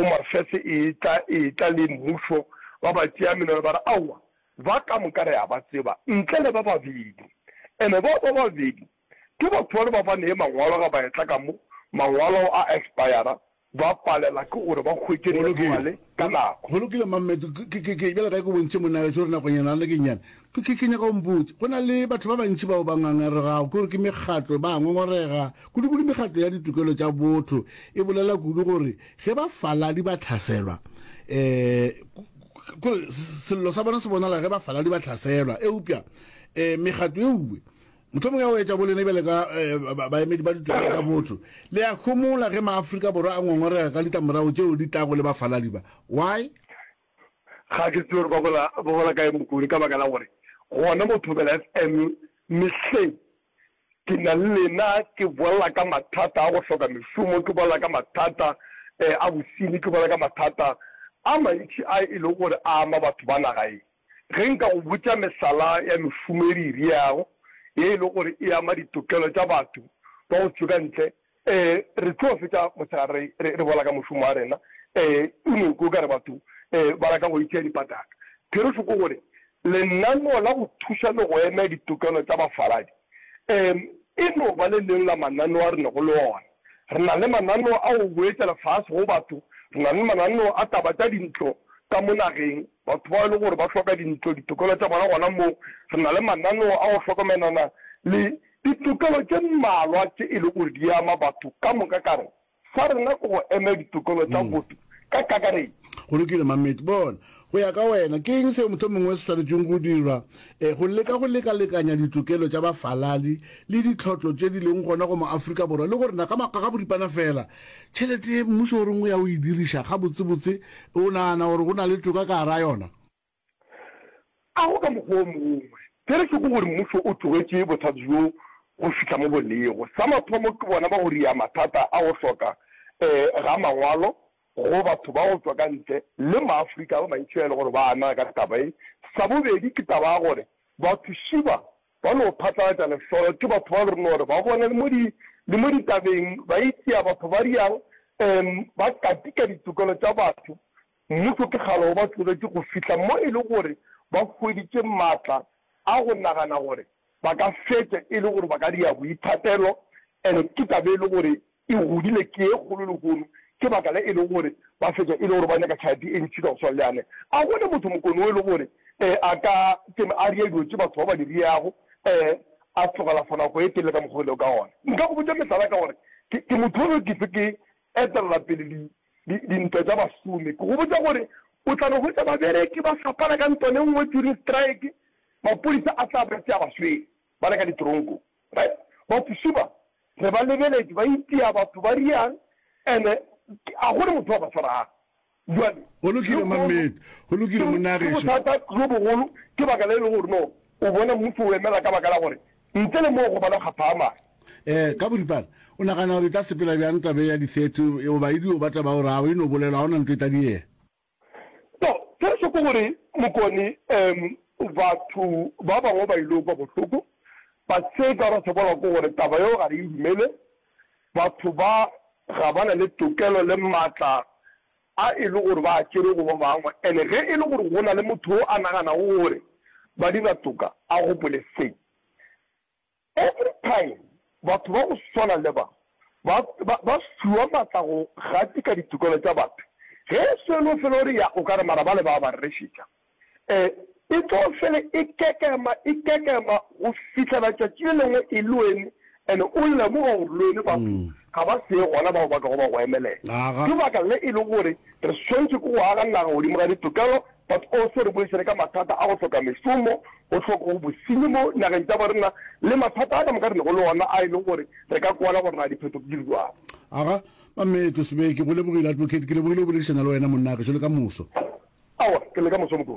Marfese e tla le mmuso ba ba tšea menwana ba re aowa ba ka moka re a ba tseba ntle le ba babedi ene ba babedi ke batho ba ba ne mangwalo ga ba etla ka mo mangwalo a expire ba palela ke gore ba khwetse le ka nako go lokile mameto ke bela ka go bontse mona go rena go nyana le ke nyana ke nya go mbutse gona le batho ba bantsi ba ba ngangare go ke megatlo ba ngongorega go di megatlo ya ditukelo tša botho e bolela kudu gore ge ba faladi ba tlhaselwa go sello sa bona se bonala ge ba faladi ba tlhaselwa upya megatlo ewe motlhomo ya o etsa bolene bele ka baemedi ba ditukelo tša botho le ya khomola ge maAfrika borwa a ngongorega ka ditamorao tšeo di tago le ba faladi ba why ga ke tsore ba gola ka mokudi ka baka la gore gona motho bela FM mehleng ke na lena ke bolla ka mathata a go hloka meshumo ke bolla ka mathata a bosini ke bolla ka mathata a mantši a ile gore a ama batho ba nagae ge nka go botša mesala ya meshumo e re iriago ye ile gore e ama ditokelo tša batho ba go tšoka ntle re tlo fetša mosegare re bolla ka moshumo a rena unoko ka re batho ba la ka go itšea dipataka phero soko gore lenaneo la go thuša le go ema ditokelo tša bafaladi e no ba le leng la mananeo a rena go le ona re na le mananeo a go boetša lefase go batho re na le mananeo a taba tša dintlo ka mo nageng batho ba e le gore ba hloka dintlo ditokelo tša bona gona moo re na le mananeo a go hlokomelana le ditokelo tše mmalwa tše e le gore di ama batho ka moka kare sa rena ko go ema ditokelo tša botho ka kakareng go lokile mamedi bona go ya ka wena ke eng se motho mongwe se tshwanetseng go dirwa go leka-lekanya ditokelo tša bafaladi le ditlhotlo tše di leng gona go maAfrika borwa le gore na ka maka ga boripana fela tšhelete mmuso o rengwe ya o e diriša ga botsebotse o naana gore go na le toka ka ra yona a go ka mokgwa mongwe tere ke go gore mmuso o tlogetše bothata jo go fitlha mo bolego sa mathomo ke bona ba go ria mathata a go hloka ga mangwalo go batho ba go tswa ka ntle le maAfrika ba mantši ele gore ba ana ka taba e sa bobedi ke taba gore batho šiba ba no phatlalatša lesolo ke batho ba rena gore ba bone le mo ditabeng ba itšea batho ba riang ba katika ditokelo tša batho mmuso ke kgale go ba tlogetse go fitlha mo e le gore ba hweditše maatla a go nagana gore ba ka fetša e le gore ba ka dia boiphatelo and ke tabe e le gore e godile ke e kgololekgolo ke baka le e le gore ba fetša e le gore ba nyaka tšhaedi e ntšhi ka go swana le ane a gone motho mokono o e le gore a ria dilo tše batho ba ba di riago a tlogela fona go e telele ka mokgoleo ka gona nka go botša mesala ka gore ke motho o ke fe ke etelela pele dintwa tša basome ke go botša gore o tla no hwetša babereki ba fapana ka ntone nngwe during strike mapodisa a tla betsea basweng ba le ka ditronko right batho šiba re ba lebeletše ba itia batho ba riang ene a gore motho wa ba tshwaraga jale go lokile mamedi go lokile monagišo bothata jo bogolo ke baka le e le gore no o bona mmuso o emela ka baka la gore ntle le moo go ba le kgapha a mane ka boripana o nagana gore e tla sepela bjang tabe ya di-30 o baedi o batla ba gore a o e no bolela ga o na ntho e tla diea no se se ko gore mokone batho ba bangwe ba ile kwa bohloko ba tseka ra se bola ko gore taba yo ga re dumele batho ba ga bana le tokelo le maatla a e le gore ba tšere go ba bangwe ene ge e le gore go na le motho o a nagana gore ba dira toka a gopole se every time batho ba go swana le ba fiwa maatla go gatika ditokelo tša batho ge selo fela gore ya o ka re mara ba le ba rešitša e tlo fele e kekema go fitlhela tšatši le lengwe e le wene and o lemoga gore le wene batho ga ba see gona bao ba ka go ba go emelela ke baka le e le gore re swantse ko go aga naga godimo ga ditokelo but also re boešene ka mathata a go hloka mešomo go hloka go bosenyi mo nageng tša borena le mathata a ka moka rene go le ona a e leng gore re ka kwana gore na dipheto ke dirwang aga mameto sebeke go lebogile advocate ke lebogile o boledišana le wena monnagišo le ka moso awa ke le ka moso mokone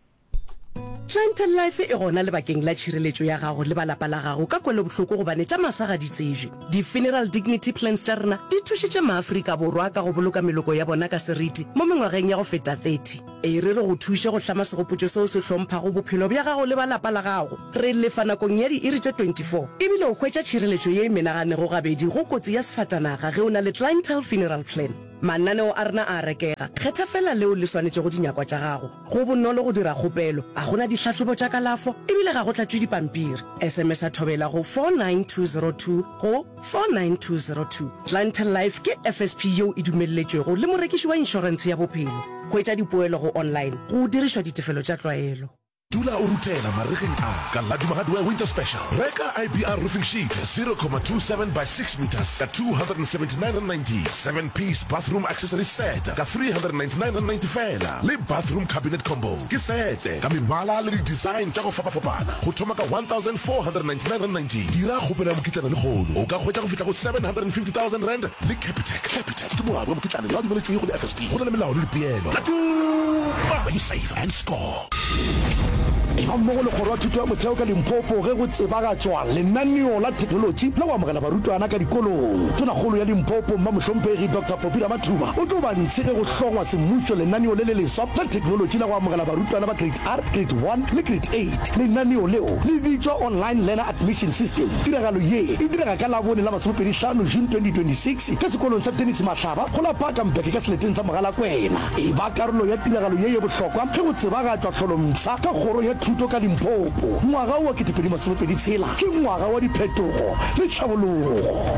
Clientele Life e gona lebakeng la tšhireletšo ya gago le balapa la gago ka kwele bohloko gobane tša masaga di tsejwe di-funeral dignity plans tša rena di thušitše maAfrika borwa ka go boloka meloko ya bona ka seriti mo mengwageng ya go feta 30 e re go thuše go hlama segopotšo seo se hlomphago bophelo bja gago le balapa la gago re lefa nakong ya di-iri tše 24 ebile o hwetša tšhireletšo ye e menaganego gabedi go kotsi ya sefatanaga ge o na le Clientele Funeral Plan mananeo a rena a rekega kgetha fela leo le swanetse go dinyakwa tša gago go bonolo go dira kgopelo a gona ditlhatlhobo tša kalafo ebile ga go tlatšwe dipampiri sms a thobela go 49202 go 49202 Clientele Life ke FSP yeo e dumelletšwego le morekiši wa inšorense ya bophelo go etša dipoelo go online go dirišwa ditefelo tša tlwaelo. Dula o rutela marigeng a ka Lucky Hardware Winter Special. Reka IBR roofing sheet 0.27 by 6 meters ka 279.90. 7-piece bathroom accessory set ka 399.90 fela. Le bathroom cabinet combo ke sete ka mebala le design tša go fapafapana go thoma ka 1,499.90. Dira kgopelo ya mokitlana le kgolo o ka hwetša go fihla go 750,000 rand le Capitec. Capitec ke moabi wa mokitlana le wa dumeletšweng go le FSP go na le melao le dipeelo. Tlatuma you save and score. Ga mmogo le kgoro wa thuto ya motheo ka Limpopo ge go tsebagatswa lenaneo la thekenoloji la go amogela barutwana ka dikolong. Tonakgolo ya Limpopo mmamohlomphegi Dr. Popira Mathuba o tlo ba ntshe ge go hlongwa semmušo lenaneo le le leswa la thekenoloji la go amogela barutwana ba grade R, grade 1 le grade 8. Lenaneo leo le bitswa online learner admission system. Tiragalo ye e direga ka labone la 25 June 2026 ka sekolong sa Tennis Mahlaba go la Park Mbeke ka seleteng sa Mogalakwena. E ba karolo ya tiragalo ye bohlokwa ge go tsebagatswa tlholomsa ka kgoro ya thuto ka Limpopo. Ngwaga wa 2026 ke ngwaga wa diphetogo le tlhabologo.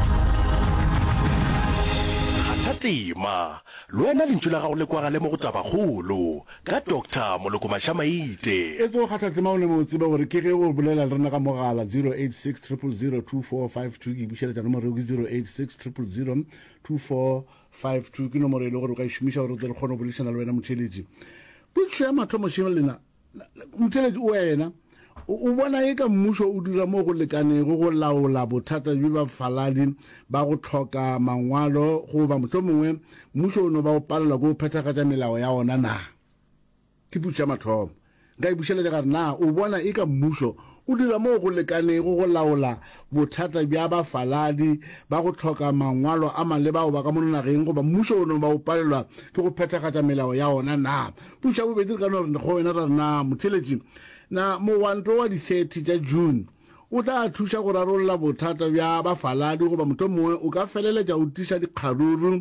Tatima lwena lentšu la gago le kwagale mo go tabagolo ka Dr. Moloko Mashamaite. e tlo kgatha tsema o le mo tseba gore ke ge go bolela le rena ka mogala 086 000 2452 ke bušeletša nomoro ke 086 000 2452 ke nomoro e le gore o ka e šomiša gore o tle le kgone go bolešana le wena motheletši. Potšo ya mathomo šema lena motheletši o wena o bona e ka mmušo o dira mo go lekanego go laola bothata bjo ba faladi ba go tlhoka mangwalo goba motlho mongwe mmušo o no ba o palela go phethagatša melao ya ona na? Ke potšo ya mathomo nka e bušeletša gare na o bona e ka mmušo o dira mo go lekanego go laola bothata bja ba faladi ba go tlhoka mangwalo a maleba ba ka monageng goba mmušo o no ba o palelwa ke go phethagatša melao ya ona na? Potšo ya bobedi ka no go wena ra na motheletši na mowanto wa di-30 tša June o tla thuša go rarolola bothata bja bafaladi goba motlho mongwe o ka feleletša o tiša dikgaruru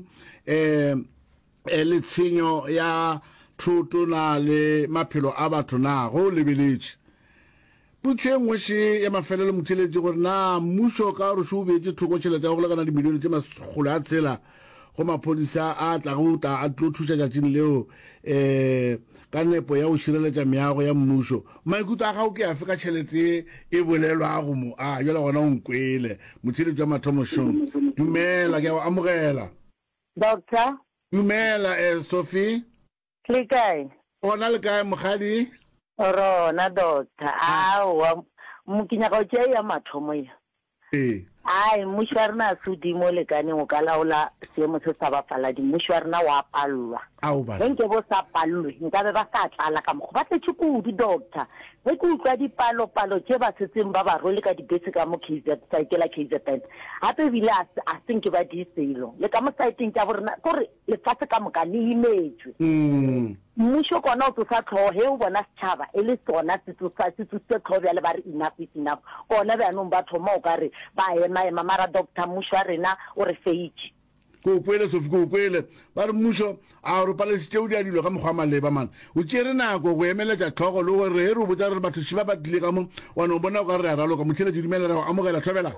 le tshenyo ya thoto na le maphelo a batho na go lebeletše. Potšo e nngwe še ya mafelelo motheletši gore na mmušo ka gore se o beetse thoko tšhelete ya go lekana dimilione tše makgolo a tsela go maphodisa a tlago a tlo thuša tšatšing leo ka nepo ya go šireletša meago ya mmušo. Maikutlo a gago ke afe ka tšhelete e bolelwago mo a jala gona o nkwele motheletši wa mathomo šong? Dumela ke a go amogela. Doctor Dumela Sophie. le kae? Ona le kae mogadi? Rona doctor awa mokinyaka tše ya mathomo ya ai mmušo wa rena a sudi mo lekaneng o ka laola seemo se sa bafaladi. Mmušo wa rena wa palelwa ge nke bo sa palelwe nkabe ba sa tlala ka mokgo ba tletše kudu doctor. Ge ke utlwa dipalopalo tše ba setseng ba barole ka dibese ka mo saekela KZN gape ebile a senke ba diselo le ka mo saeteng tša borena kore lefatshe ka moka le imetswe. Mmušo kona o tsosa tlhogo ge o bona setšhaba e le sona se tsositse tlhogo bjale ba re enough is enough kona bjanong ba thoma o ka re ba ema mara doctor mmušo wa rena o re feitše. Ko kwele Sophie ko kwele ba re mmušo a re palesitše o di a dilo ka mokgwa maleba man o tšere nako go emeletša tlhogo le gore e re o botsa re batho šiba ba tlile ka mo wana o bona o ka re a raloka motheletši dumela go amogela thobela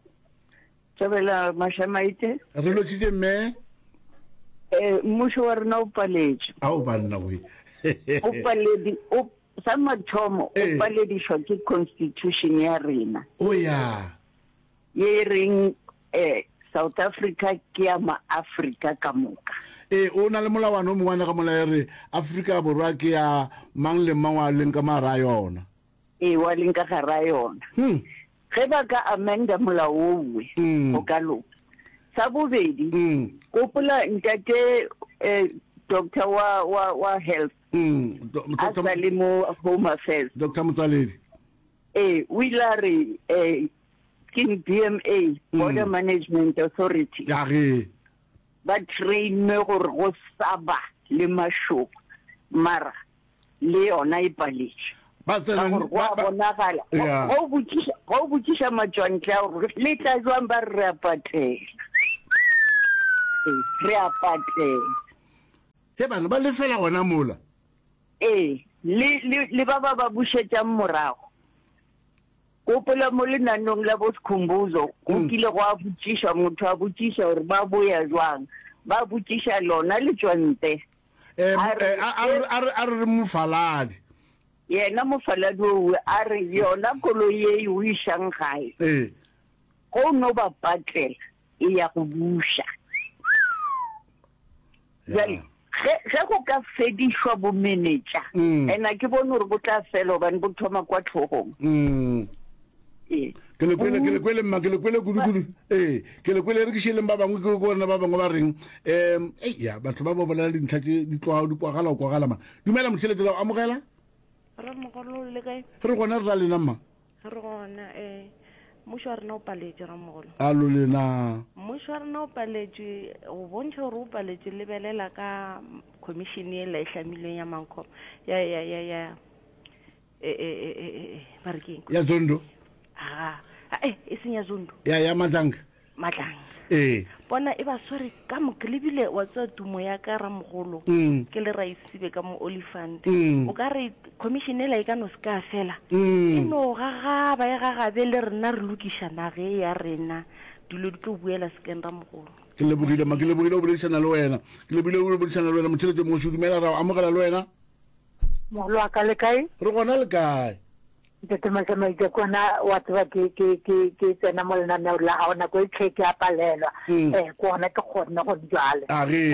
Mashamaite re lotšitše mme mmušo wa rena o paletše ao banna we sa mathomo o paledišwa ke constitution ya rena o ya ye reng South Africa ke ya ma-Africa ka moka. O na le molawana o mongwane ka mola re Afrika Borwa ke ya mang le mang wa leng ka mara yona wa leng ka gara yona ge ba ka amenda molao owe o ka loka. Sa bobedi gopola ntate doctor wa health a sa le mo home affairs Dr. Motsaledi o ile a re King BMA Border Management Authority ba trainwe gore go saba le mashopo mara le yona e paletše ka gore go a bonagala go botšiša matšwantle a gore le tla jwang ba re a patela re a patela he bana ba lefela gona mola le ba bušetšang morago gopola mo lenanong la bosikhumbuzo go kile go a botšiša motho a botšiša gore ba boya jwang ba botšiša lona letswante a re mofaladi yena mofaladi owe a re yona koloi e o išang gae go no ba patlela e ya go buša jale ge go ka fedišwa bomenetša ena ke bone gore bo tla fela gobane bo thoma kwa tlhogong ke le kwele mma ke le kwele kudu ke le kwele re ke sheleng ba bangwe ke bona ba bangwe ba reng ya batho ba bolela dintlha tse di kwagala o kwagala ma dumela motšhelete la o amogela re gona re ra lena mma re gona mmušo wa rena o paletše ramogolo alo lena mmušo wa rena o paletše go bontšha gore o paletše lebelela ka commission e la e hlamilweng ya mancom ya barekeng ya zondo e seng ya zondo ya matlanga bona e ba sware ka moke lebile wa tswa tumo ya ka ramogolo ke le raisibe ka mo olifant o ka re commission e la e ka no se ka fela e no gagaba e gagabe le rena re lokišana ge ya rena dilo di tlo buela sekeng ramogolo ke lebogile ma ke lebogile o boledišana le wena ke lebogile o boledišana le wena motšhelete mo dumela ra amogela le wena mogolo wa ka le kae re gona le kae Maite kona wa tseba ke tsena mo lenaneo la ga ona go tlheke a palelwa kona ke kgona go jale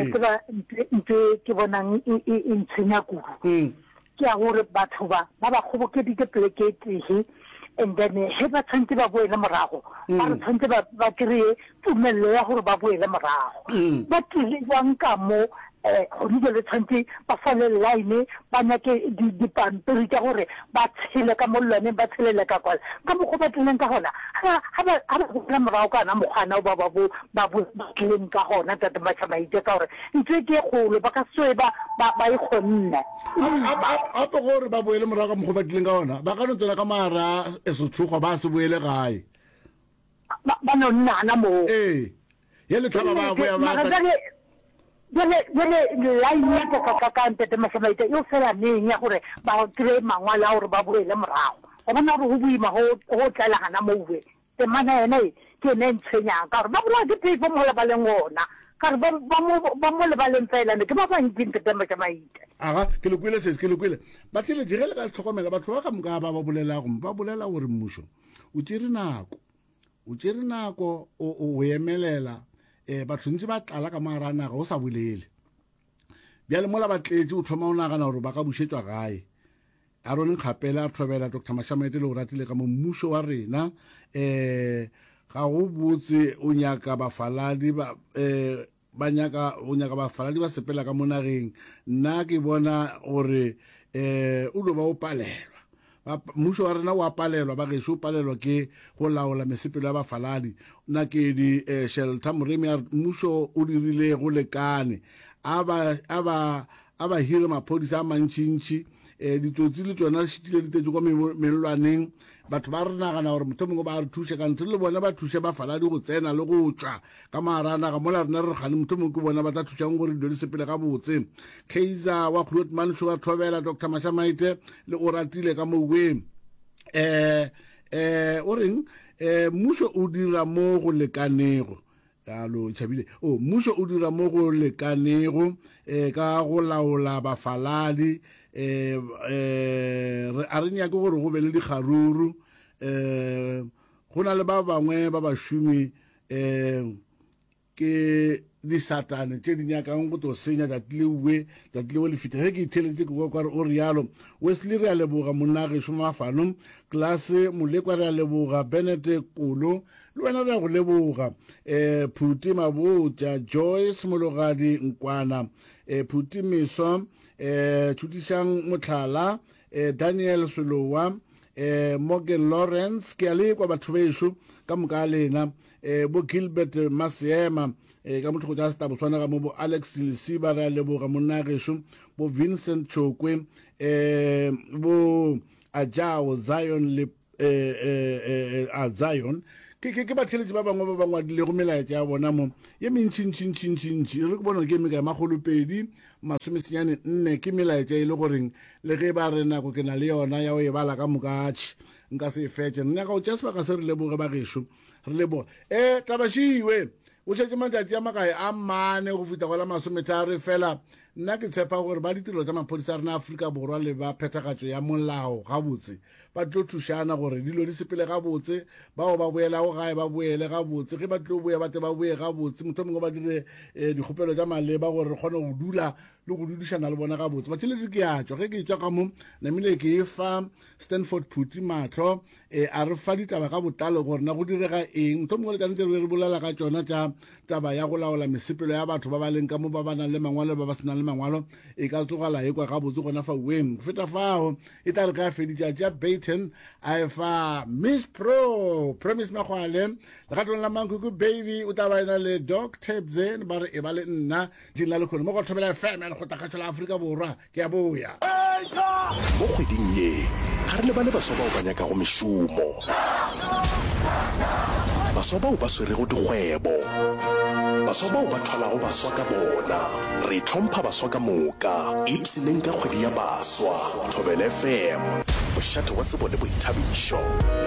ke bonang e ntshenya kudu ke a gore batho ba kgobokeditse plekete and then he ba tshwanetse ba boele morago ba re tshwanetse ba kry-e tumelelo ya gore ba boele morago ba tlile jwang ka mo go le tshwanetse ba fale line ba nyake dipampiri tša gore ba tshele ka mo lwaneng ba tshelele ka kwala ka mokgwa ba tlileng ka gona ga ba boela morago kana mokgwana ba tlileng ka gona tate matšhamaite ka gore ntse ke e kgolo ba ka soe ba e kgonne ape gore ba boele morago ka mokgwa ba tlileng ka gona ba ka no tsena ka mara esotshogwa ba se boele gae ba no nnana moo ye letlhaba ba boya jale line ya ka ntete masamaite yo fela neng ya gore ba kry mangwala a gore ba boele morago go bona gore go boima go tlalagana moue temana ene ke ene ntshwenyang ka gore ba bola ke peifo mo lebaleng ona ka gore ba mo lebaleng faelane ke ba bantseng tete masamaite aga ke le kwele sese ke le kwele ba tlile digele ka tlhokomela batho ba ka moka ba bolela gore mmušo o tšere nako o emelela batho ntse ba tlala ka mara naga o sa bolele bjale mola ba tletse o thoma o nagana gore ba ka bušetšwa gae a rone kgapela a thobela dr mashamete le go ratile ka mo mmušo wa rena ga go botse o nyaka bafaladi ba sepela ka mo nageng nna ke bona gore o do ba o palelwa mmušo wa rena o a palelwa ba gešo o palelwa ke go laola mesepelo ya bafaladi nakedi shelter moremi a mmušo o dirile go lekane a ba hire maphodisa a mantšintši ditsotsi le tsona re šitile ditetse kwa melelwaneng batho ba re nagana gore motho mongwe ba re thuše ka ntho le bona ba thuše bafaladi go tsena le go tswa ka maranaga mola rena re gane motho mongwe ke bona ba tla thušang gore dilo di sepele ka botse kaiser wa grotmanso wa thobela dr mashamaite le o ratile ka mouwe o reng mmušo o dira mo go lekanego alo tšhabile mmušo o dira mo go lekanego ka go laola bafaladi a re nyake gore go be le dikgaruru go na le ba bangwe ba bašomi ke disatane tše di nyakang go to senya tatile le fita ge ke itheletse ke kwa re o rialo wesley re a leboga monnageso mafano classe molekwa re a leboga benete kolo le wena re a go leboga phuti mabotja joyce mologadi nkwana phuti meswa thutišang motlhala daniel solowa morgan lawrence ke a le kwa batho bešo ka moka lena bo gilbert masiema ka motho go tsa setabo tshwana ka mo bo alex lesiba re a leboga monnageso bo vincent chokwe bo ajao zion le zion ke batheletši ba bangwe ba bangwadile go melaetša ya bona mo ye mentšintšintšintšintši re ke bona ke meka ya magolopedi 24 ke melaetša e le goreng le ge ba re nako ke na le yona ya o e bala ka mokatšhe nka se e fetse nna ka o tša sebaka se re leboge ba gešo re leboga tabašiwe o tšhetše matšatši a makae a mane go feta go la 30 fela nna ke tshepa gore ba ditirelo tša maphodisa a rena Afrika Borwa le ba phethagatšo ya molao gabotse ba tlo thušana gore dilo di sepele gabotse bao ba boelago gae ba boele gabotse ge ba tlo boya bate ba boye gabotse motho mongwe ba dire dikgopelo tša maleba gore re kgone go dula le go dudišana le bona gabotse batšheletse ke a tšwa ge ke tswa ka mo namile ke e fa Stanford Phuti matlho a re fa ditaba ka botalo gore na go direga eng motho mongwe le tšantse re bolela ka tšona tša taba ya go laola mesepelo ya batho ba ba leng ka mo ba ba nang le mangwalo ba ba senang le mangwalo e ka tsogala e kwa gabotse gona fa weng go feta fao e tla re ka feditša tša Baton a fa Miss Promise Magwale legatong la Mankuku baby o taba ena le Doc Tebze ba re e ba le nna dina le khone mo go thobela FM ya go takatšwa la Afrika Borwa ke a boya mo kgweding ye ga re le bane baswa bao ba nyaka go mešomo baswa bao ba swerego dikgwebo baswa bao ba thwalago baswa ka bona re tlhompha baswa ka moka ipseleng ka kgwedi ya baswa Thobela FM mošate wa tsebo le boithabišo